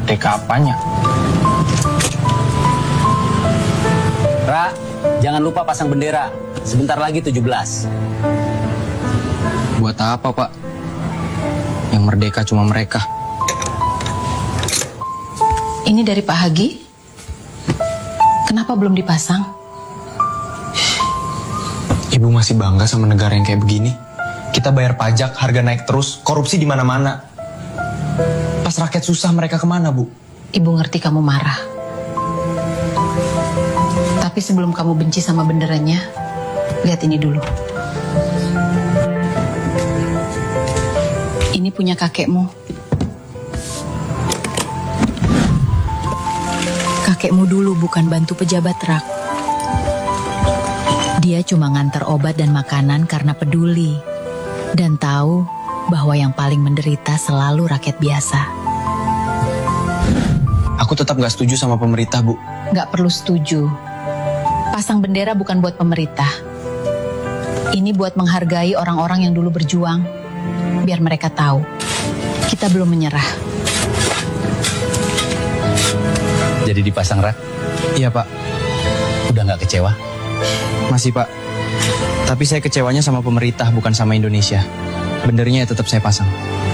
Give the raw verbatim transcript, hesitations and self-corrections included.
Merdeka apanya? Ra, jangan lupa pasang bendera. Sebentar lagi tujuh belas. Buat apa, Pak? Yang merdeka cuma mereka. Ini dari Pak Hagi. Kenapa belum dipasang? Ibu masih bangga sama negara yang kayak begini. Kita bayar pajak, harga naik terus, korupsi di mana-mana. Pas rakyat susah, mereka kemana, Bu? Ibu ngerti kamu marah. Tapi sebelum kamu benci sama benderanya, lihat ini dulu. Ini punya kakekmu. Kakekmu dulu bukan bantu pejabat rak. Dia cuma nganter obat dan makanan karena peduli. Dan tahu bahwa yang paling menderita selalu rakyat biasa. Aku tetap gak setuju sama pemerintah, Bu. Gak perlu setuju. Pasang bendera bukan buat pemerintah. Ini buat menghargai orang-orang yang dulu berjuang. Biar mereka tahu, kita belum menyerah. Jadi dipasang, Ra? Iya, Pak. Udah nggak kecewa? Masih, Pak. Tapi saya kecewanya sama pemerintah, bukan sama Indonesia. Bendernya ya tetap saya pasang.